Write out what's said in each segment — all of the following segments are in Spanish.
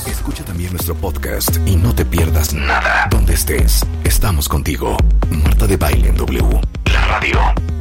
Escucha también nuestro podcast y no te pierdas nada. Donde estés, estamos contigo. Marta de Baile en W, la radio.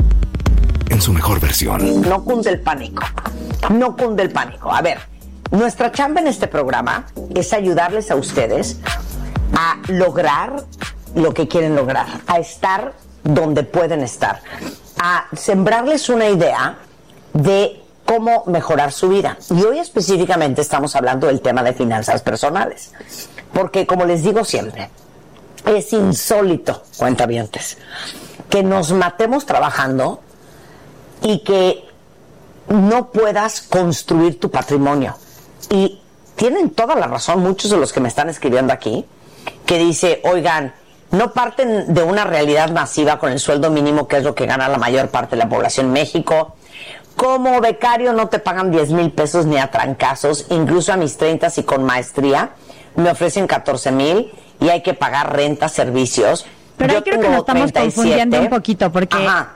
En su mejor versión. No cunde el pánico. No cunde el pánico. A ver, nuestra chamba en este programa es ayudarles a ustedes a lograr lo que quieren lograr, a estar donde pueden estar, a sembrarles una idea de cómo mejorar su vida. Y hoy específicamente estamos hablando del tema de finanzas personales. Porque, como les digo siempre, es insólito, cuentavientes, que nos matemos trabajando y que no puedas construir tu patrimonio. Y tienen toda la razón muchos de los que me están escribiendo aquí, que dice, oigan, no parten de una realidad masiva con el sueldo mínimo, que es lo que gana la mayor parte de la población en México. Como becario no te pagan 10,000 pesos ni a trancazos, incluso a mis 30 y con maestría me ofrecen 14,000 y hay que pagar renta, servicios. Pero ahí creo que nos estamos confundiendo un poquito, porque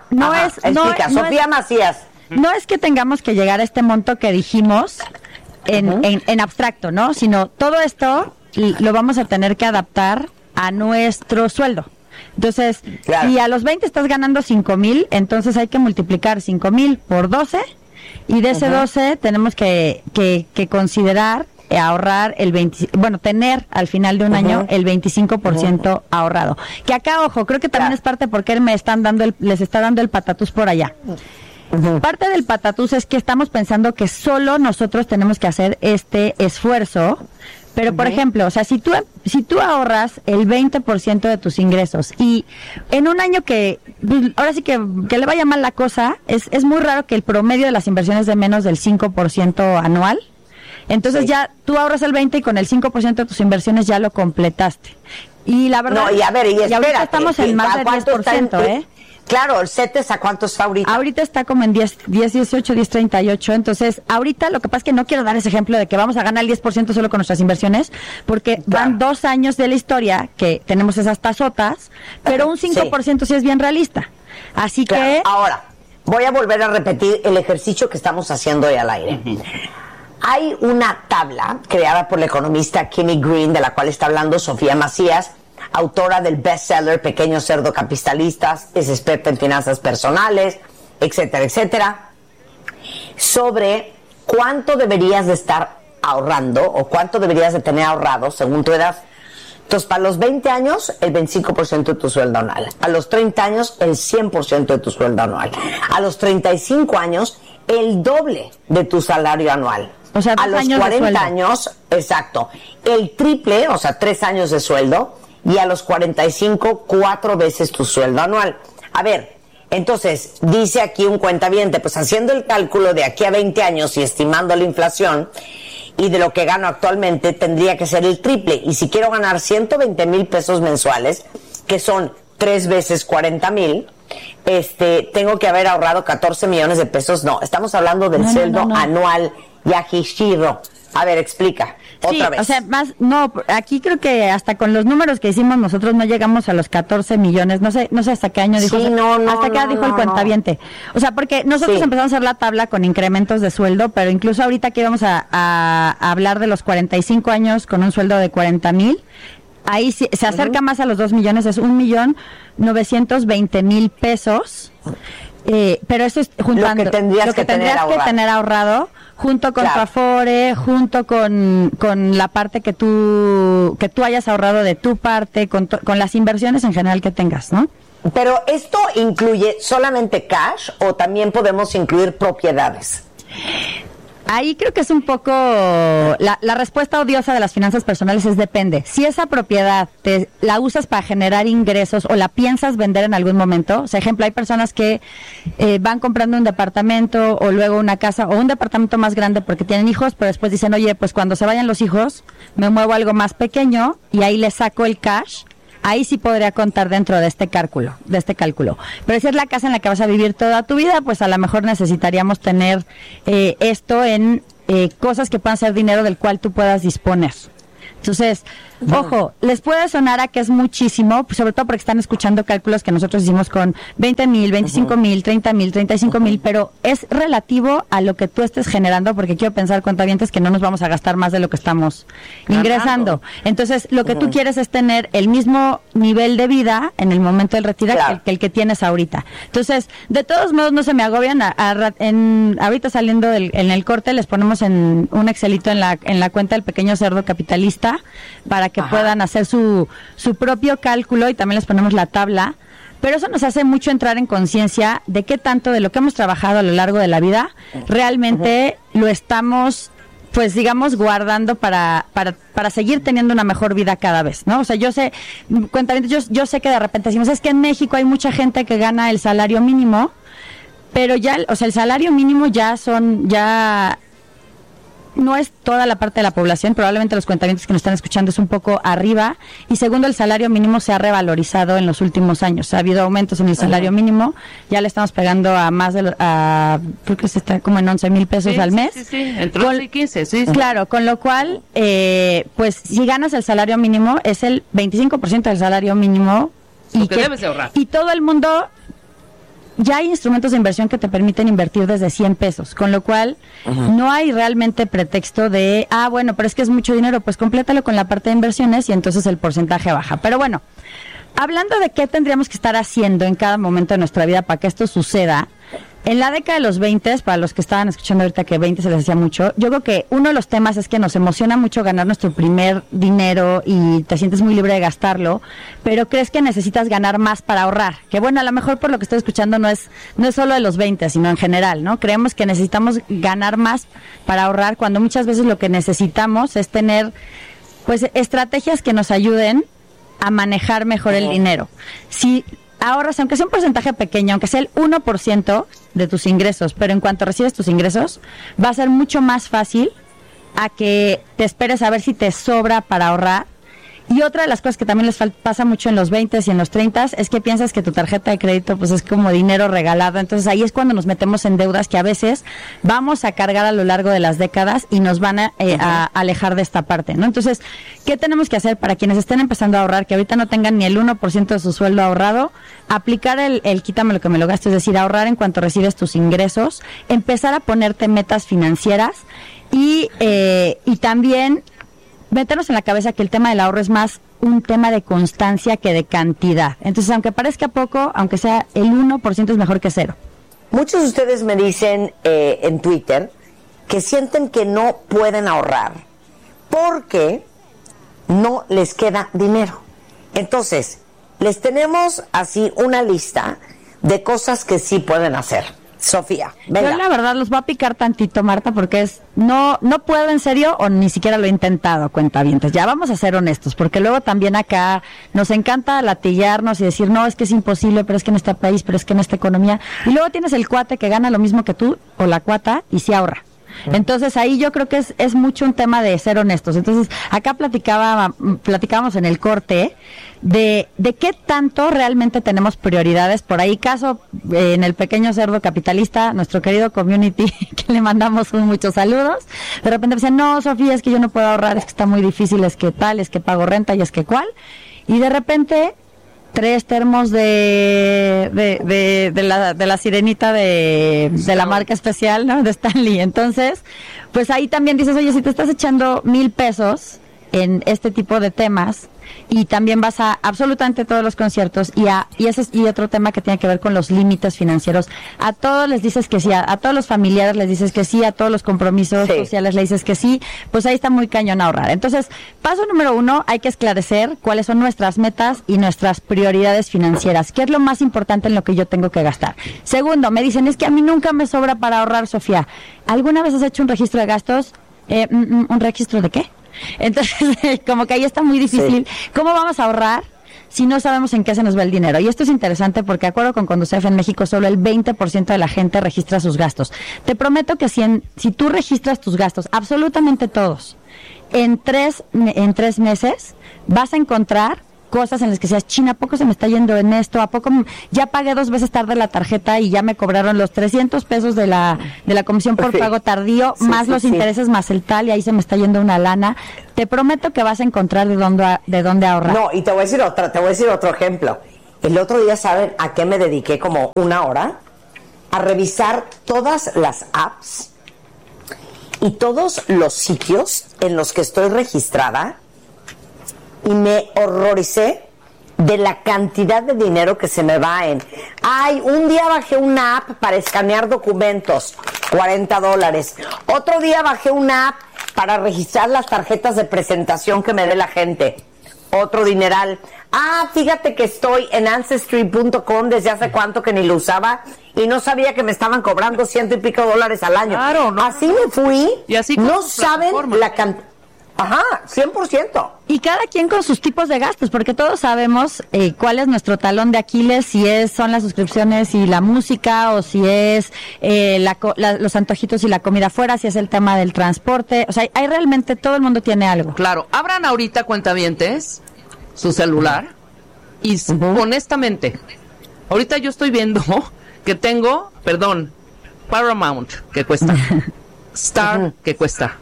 Sofía Macías. No es que tengamos que llegar a este monto que dijimos en abstracto, ¿no? Sino todo esto lo vamos a tener que adaptar a nuestro sueldo. Entonces, claro, si a los 20 estás ganando 5,000, entonces hay que multiplicar 5,000 por 12 y de ese 12 tenemos que considerar ahorrar tener al final de un año el 25% ahorrado. Que acá, ojo, creo que también es parte porque les está dando el patatús por allá. Parte del patatús es que estamos pensando que solo nosotros tenemos que hacer este esfuerzo. Pero, por ejemplo, o sea, si tú ahorras el 20% de tus ingresos y en un año que, ahora sí que le vaya mal la cosa, es muy raro que el promedio de las inversiones de menos del 5% anual. Entonces ya tú ahorras el 20% y con el 5% de tus inversiones ya lo completaste. Y la verdad, y ahorita estamos en más del 10%, ¿eh? Claro, el CETES, ¿a cuánto está ahorita? Ahorita está como en 10.18, 10.38. Entonces, ahorita lo que pasa es que no quiero dar ese ejemplo de que vamos a ganar el 10% solo con nuestras inversiones, porque van 2 años de la historia que tenemos esas tazotas, pero un 5% sí es bien realista. Así que... Ahora, voy a volver a repetir el ejercicio que estamos haciendo hoy al aire. Hay una tabla creada por la economista Kimmy Green, de la cual está hablando Sofía Macías, autora del bestseller Pequeño Cerdo Capitalistas, es experta en finanzas personales, etcétera, etcétera, sobre cuánto deberías de estar ahorrando o cuánto deberías de tener ahorrado según tu edad. Entonces, para los 20 años, el 25% de tu sueldo anual. A los 30 años, el 100% de tu sueldo anual. A los 35 años, el doble de tu salario anual. O sea, a los 40 años, exacto, el triple, o sea, 3 años de sueldo, y a los 45, 4 veces tu sueldo anual. A ver, entonces, dice aquí un cuentaviente, pues haciendo el cálculo de aquí a 20 años y estimando la inflación y de lo que gano actualmente, tendría que ser el triple. Y si quiero ganar 120,000 pesos mensuales, que son 3 veces 40,000, tengo que haber ahorrado 14 millones de pesos. No, estamos hablando del sueldo anual. Yahishiro. A ver, explica. Otra vez. O sea, aquí creo que hasta con los números que hicimos nosotros no llegamos a los 14 millones. No sé hasta qué año dijo. Hasta qué dijo el cuentaviente. O sea, porque nosotros empezamos a hacer la tabla con incrementos de sueldo, pero incluso ahorita que íbamos a hablar de los 45 años con un sueldo de 40,000, ahí sí, se acerca más a los 2 millones, es 1,920,000 pesos. Pero eso es juntando lo que tendrías que tener ahorrado junto con tu Afore, junto con la parte que tú hayas ahorrado de tu parte, con las inversiones en general que tengas, ¿no? Pero ¿esto incluye solamente cash o también podemos incluir propiedades? Ahí creo que es un poco la respuesta odiosa de las finanzas personales es depende. Si esa propiedad la usas para generar ingresos o la piensas vender en algún momento, o sea, ejemplo, hay personas que van comprando un departamento o luego una casa o un departamento más grande porque tienen hijos, pero después dicen, oye, pues cuando se vayan los hijos me muevo a algo más pequeño y ahí le saco el cash. Ahí sí podría contar dentro de este cálculo. Pero si es la casa en la que vas a vivir toda tu vida, pues a lo mejor necesitaríamos tener esto en cosas que puedan ser dinero del cual tú puedas disponer. Entonces, Ojo, les puede sonar a que es muchísimo, sobre todo porque están escuchando cálculos que nosotros hicimos con 20,000, 25,000, 30,000, 35,000, pero es relativo a lo que tú estés generando, porque quiero pensar, cuentavientes, que no nos vamos a gastar más de lo que estamos ingresando. Entonces, lo que tú quieres es tener el mismo nivel de vida en el momento del retiro que el que tienes ahorita. Entonces, de todos modos, no se me agobian. Ahorita saliendo en el corte, les ponemos en un Excelito en la cuenta del Pequeño Cerdo Capitalista para que puedan hacer su propio cálculo, y también les ponemos la tabla. Pero eso nos hace mucho entrar en conciencia de qué tanto de lo que hemos trabajado a lo largo de la vida realmente lo estamos, pues digamos, guardando para seguir teniendo una mejor vida cada vez, ¿no? O sea, yo sé que de repente decimos, es que en México hay mucha gente que gana el salario mínimo, pero ya, o sea, el salario mínimo ya no es toda la parte de la población, probablemente los cuentavientes que nos están escuchando es un poco arriba, y segundo, el salario mínimo se ha revalorizado en los últimos años, ha habido aumentos en el salario mínimo, ya le estamos pegando a más creo que se está como en 11,000 pesos al mes. Sí, entre 11 y 15, sí. Claro, con lo cual, pues si ganas el salario mínimo, es el 25% del salario mínimo. Lo que debes de ahorrar. Y todo el mundo... Ya hay instrumentos de inversión que te permiten invertir desde 100 pesos, con lo cual no hay realmente pretexto de, bueno, pero es que es mucho dinero, pues complétalo con la parte de inversiones y entonces el porcentaje baja. Pero bueno, hablando de qué tendríamos que estar haciendo en cada momento de nuestra vida para que esto suceda, en la década de los 20, para los que estaban escuchando ahorita que 20 se les hacía mucho, yo creo que uno de los temas es que nos emociona mucho ganar nuestro primer dinero y te sientes muy libre de gastarlo, pero crees que necesitas ganar más para ahorrar. Que bueno, a lo mejor por lo que estoy escuchando no es solo de los 20, sino en general, ¿no? Creemos que necesitamos ganar más para ahorrar, cuando muchas veces lo que necesitamos es tener, pues, estrategias que nos ayuden a manejar mejor el dinero. Si ahorras, aunque sea un porcentaje pequeño, aunque sea el 1% de tus ingresos, pero en cuanto recibes tus ingresos, va a ser mucho más fácil a que te esperes a ver si te sobra para ahorrar. Y otra de las cosas que también les pasa mucho en los 20 y en los 30 es que piensas que tu tarjeta de crédito pues es como dinero regalado. Entonces ahí es cuando nos metemos en deudas que a veces vamos a cargar a lo largo de las décadas y nos van a alejar de esta parte, ¿no? Entonces, ¿qué tenemos que hacer para quienes estén empezando a ahorrar, que ahorita no tengan ni el 1% de su sueldo ahorrado? Aplicar el quítame lo que me lo gasto, es decir, ahorrar en cuanto recibes tus ingresos, empezar a ponerte metas financieras y también meternos en la cabeza que el tema del ahorro es más un tema de constancia que de cantidad. Entonces, aunque parezca poco, aunque sea el 1% es mejor que cero. Muchos de ustedes me dicen en Twitter que sienten que no pueden ahorrar porque no les queda dinero. Entonces, les tenemos así una lista de cosas que sí pueden hacer. Sofía, venga. Yo la verdad los voy a picar tantito, Marta, porque no puedo en serio, o ni siquiera lo he intentado, cuentavientes. Ya vamos a ser honestos, porque luego también acá nos encanta latillarnos y decir, no, es que es imposible, pero es que en este país, pero es que en esta economía. Y luego tienes el cuate que gana lo mismo que tú, o la cuata, y sí ahorra. Entonces ahí yo creo que es mucho un tema de ser honestos. Entonces acá platicábamos en el corte de qué tanto realmente tenemos prioridades. Por ahí caso en el Pequeño Cerdo Capitalista, nuestro querido community, que le mandamos muchos saludos, de repente dicen, no, Sofía, es que yo no puedo ahorrar, es que está muy difícil, es que tal, es que pago renta y es que cuál, y de repente 3 termos de la sirenita de la marca especial, ¿no? De Stanley. Entonces, pues ahí también dices, oye, si te estás echando 1,000 pesos en este tipo de temas y también vas a absolutamente todos los conciertos y ese es otro tema que tiene que ver con los límites financieros, a todos les dices que sí, a todos los familiares les dices que sí, a todos los compromisos sociales les dices que sí, pues ahí está muy cañón ahorrar. Entonces, paso número 1, hay que esclarecer cuáles son nuestras metas y nuestras prioridades financieras, qué es lo más importante en lo que yo tengo que gastar. Segundo, me dicen, es que a mí nunca me sobra para ahorrar, Sofía. ¿Alguna vez has hecho un registro de gastos? ¿Un registro de qué? Entonces, como que ahí está muy difícil. Sí. ¿Cómo vamos a ahorrar si no sabemos en qué se nos va el dinero? Y esto es interesante porque, de acuerdo con Conducef, en México solo el 20% de la gente registra sus gastos. Te prometo que si tú registras tus gastos, absolutamente todos, en tres meses, vas a encontrar cosas en las que decías, China, ¿a poco se me está yendo en esto? ¿A poco ya pagué 2 veces tarde la tarjeta y ya me cobraron los 300 pesos de la comisión por pago tardío, más los intereses, más el tal, y ahí se me está yendo una lana? Te prometo que vas a encontrar de dónde ahorrar. No, y te voy a decir otro ejemplo. El otro día, ¿saben a qué me dediqué como 1 hora? A revisar todas las apps y todos los sitios en los que estoy registrada, y me horroricé de la cantidad de dinero que se me va en... Ay, un día bajé una app para escanear documentos, $40. Otro día bajé una app para registrar las tarjetas de presentación que me dé la gente, otro dineral. Ah, fíjate que estoy en Ancestry.com desde hace cuánto que ni lo usaba y no sabía que me estaban cobrando $100 y pico al año. Claro, ¿no? Así me fui. Y así no saben la cantidad. Ajá, 100%. Y cada quien con sus tipos de gastos, porque todos sabemos cuál es nuestro talón de Aquiles, si son las suscripciones y la música, o si es los antojitos y la comida afuera, si es el tema del transporte. O sea, hay realmente, todo el mundo tiene algo. Claro, abran ahorita, cuentavientes, su celular y honestamente, ahorita yo estoy viendo que tengo, Paramount, que cuesta, Star, que cuesta,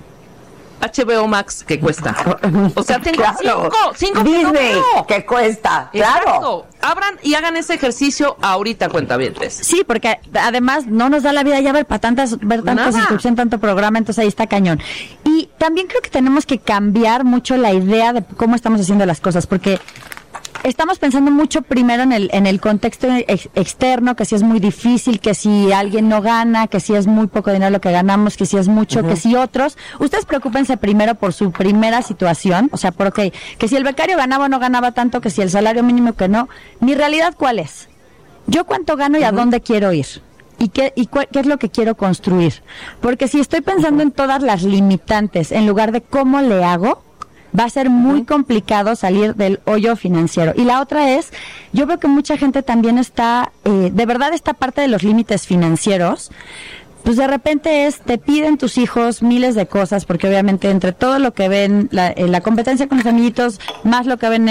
HBO Max, que cuesta. O sea, tengo cinco Disney, que cuesta. Claro. Exacto. Abran y hagan ese ejercicio ahorita, cuentavientes. Sí, porque además no nos da la vida ya ver tantas instrucciones, tanto programa, entonces ahí está cañón. Y también creo que tenemos que cambiar mucho la idea de cómo estamos haciendo las cosas, porque estamos pensando mucho primero en el contexto externo, que si es muy difícil, que si alguien no gana, que si es muy poco dinero lo que ganamos, que si es mucho, que si otros. Ustedes preocúpense primero por su primera situación, o sea, que si el becario ganaba o no ganaba tanto, que si el salario mínimo que no. Mi realidad, ¿cuál es? Yo cuánto gano y a dónde quiero ir. ¿Y qué es lo que quiero construir? Porque si estoy pensando en todas las limitantes en lugar de cómo le hago, va a ser muy complicado salir del hoyo financiero. Y la otra es, yo veo que mucha gente también está, de verdad esta parte de los límites financieros, pues de repente te piden tus hijos miles de cosas, porque obviamente entre todo lo que ven, la competencia con los amiguitos, más lo que ven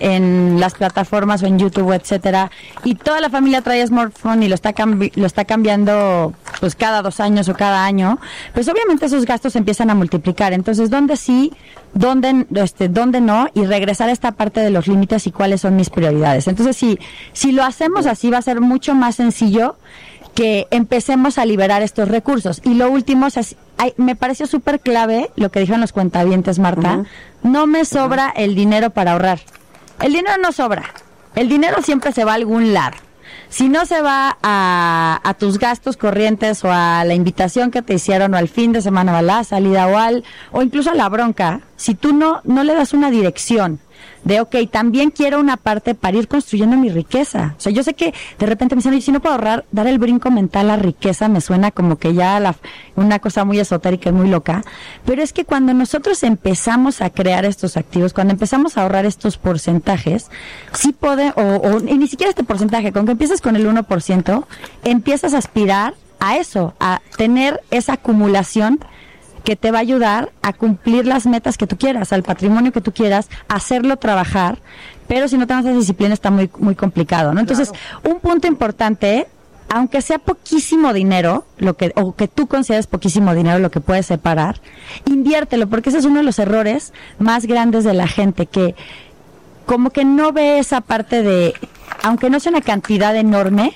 en las plataformas o en YouTube, etcétera, y toda la familia trae smartphone y lo está cambiando pues cada 2 años o cada año, pues obviamente esos gastos empiezan a multiplicar. Entonces, ¿dónde sí? ¿Dónde no? Y regresar a esta parte de los límites y cuáles son mis prioridades. Entonces, si lo hacemos así, va a ser mucho más sencillo que empecemos a liberar estos recursos. Y lo último, me pareció súper clave lo que dijeron los cuentavientes, Marta. No me sobra el dinero para ahorrar. El dinero no sobra. El dinero siempre se va a algún lado. Si no se va a tus gastos corrientes o a la invitación que te hicieron o al fin de semana o a la salida o incluso a la bronca, si tú no le das una dirección de, también quiero una parte para ir construyendo mi riqueza. O sea, yo sé que de repente me dicen, oye, si no puedo ahorrar, dar el brinco mental a riqueza me suena como que ya una cosa muy esotérica y muy loca, pero es que cuando nosotros empezamos a crear estos activos, cuando empezamos a ahorrar estos porcentajes, sí y ni siquiera este porcentaje, con que empieces con el 1%, empiezas a aspirar a eso, a tener esa acumulación que te va a ayudar a cumplir las metas que tú quieras, al patrimonio que tú quieras, hacerlo trabajar, pero si no tienes esa disciplina está muy, muy complicado, ¿no? Entonces, un punto importante, aunque sea poquísimo dinero, o que tú consideres poquísimo dinero lo que puedes separar, inviértelo, porque ese es uno de los errores más grandes de la gente, que como que no ve esa parte de, aunque no sea una cantidad enorme,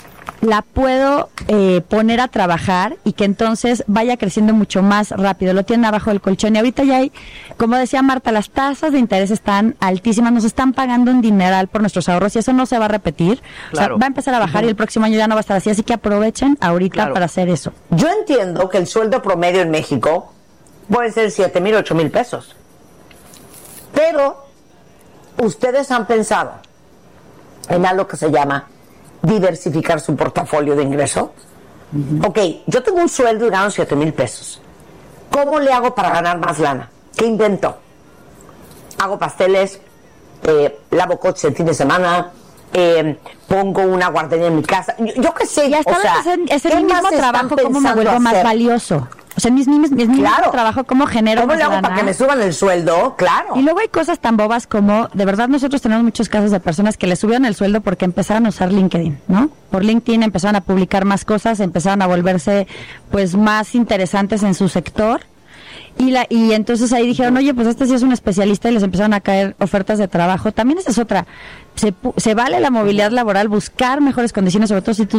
la puedo poner a trabajar y que entonces vaya creciendo mucho más rápido. Lo tienen abajo del colchón y ahorita ya hay, como decía Marta, las tasas de interés están altísimas, nos están pagando un dineral por nuestros ahorros y eso no se va a repetir. Claro. O sea, va a empezar a bajar y el próximo año ya no va a estar así que aprovechen ahorita para hacer eso. Yo entiendo que el sueldo promedio en México puede ser 7,000, 8,000 pesos. Pero ustedes han pensado en algo que se llama diversificar su portafolio de ingreso. Yo tengo un sueldo y gano 7,000 pesos. ¿Cómo le hago para ganar más lana? ¿Qué invento? Hago pasteles, lavo coches el fin de semana, pongo una guardería en mi casa. Yo qué sé. Ya está, es el mismo trabajo, ¿cómo me vuelvo más valioso? O sea, mis mismos trabajo, ¿cómo genero ¿Cómo más le hago lana? para que me suban el sueldo? Claro. Y luego hay cosas tan bobas como, de verdad, nosotros tenemos muchos casos de personas que le subieron el sueldo porque empezaron a usar LinkedIn, ¿no? Por LinkedIn empezaron a publicar más cosas, empezaron a volverse, pues, más interesantes en su sector. Y entonces ahí dijeron, oye, pues este sí es un especialista, y les empezaron a caer ofertas de trabajo. También esa es otra. Se vale la movilidad laboral, buscar mejores condiciones, sobre todo si tú